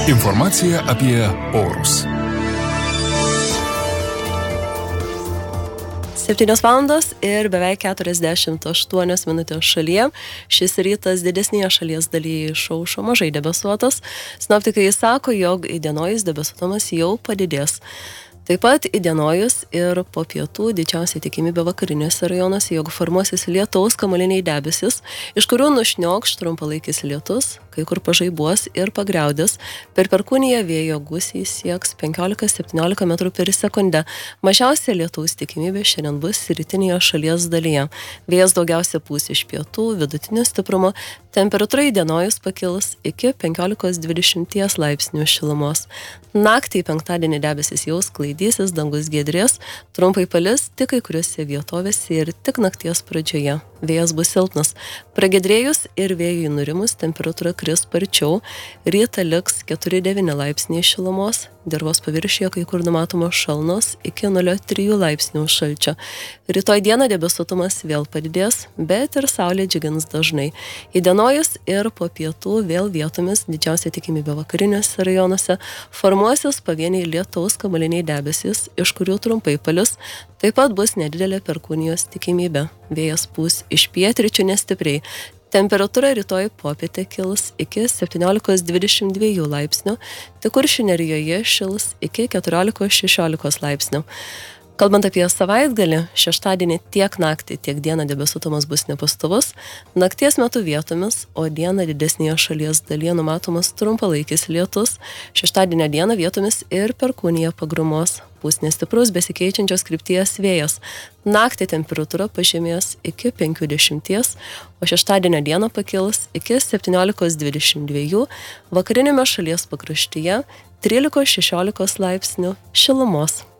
Informacija apie orus. 7 valandos ir beveik 48 minutės šalyje. Šis rytas didesnėje šalies dalyje išaušo mažai debesuotas. Sinoptikai sako, jog įdienojus debesuotumas jau padidės. Taip pat įdienojus ir po pietų didžiausia tikimybė vakariniuose rajonuose, jog formuosis lietaus kamuoliniai debesis, iš kurių nušniokš trumpalaikis lietus, kai kur pažaibuos ir pagriaudės. Per perkūniją vėjo gūsiai sieks 15-17 metrų per sekundę. Mažiausia lietaus tikimybė šiandien bus rytinėje šalies dalyje. Vėjas daugiausia pūs iš pietų, vidutinio stiprumo. Temperatūra įdienojus pakils iki 15-20 laipsnių šilumos. Naktį penktadienį debesis jau sklaidysis, dangus giedrės, trumpai palis tik kai kuriuose vietovėse ir tik nakties pradžioje. Vėjas bus silpnas. Pragiedrėjus ir vėjui nurimus temperatūra kris sparčiau. Rytą liks 4-9 laipsniai šilumos. Dirvos paviršiuje kai kur numatomos šalnos iki 0,3 laipsnių šalčio. Rytoj dieną debesuotumas vėl padidės, bet ir saulė džiugins dažnai. Įdienojus ir po pietų vėl vietomis didžiausia tikimybė vakariniuose rajonuose formuosis pavieniai lietaus kamuoliniai debesys, iš kurių trumpai palis. Taip pat bus nedidelė perkūnijos tikimybė. Vėjas pūs iš pietryčių nestipriai. Temperatūra rytoj popietę kils iki 17-22 laipsnių, tik Kuršių nerijoje šils iki 14-16 laipsnių. Kalbant apie savaitgalį, šeštadienį tiek naktį, tiek dieną debesuotumas bus nepastovus, nakties metu vietomis, o dieną didesnėje šalies dalyje numatomas trumpalaikis lietus, šeštadienio dieną vietomis ir perkūnija pagrumos. Pūs nestiprus besikeičiančios krypties vėjas. Naktį temperatūra pažemės iki 50, o šeštadienio dieną pakils iki 17-22, vakarinėme šalies pakraštyje 13-16 laipsnių šilumos.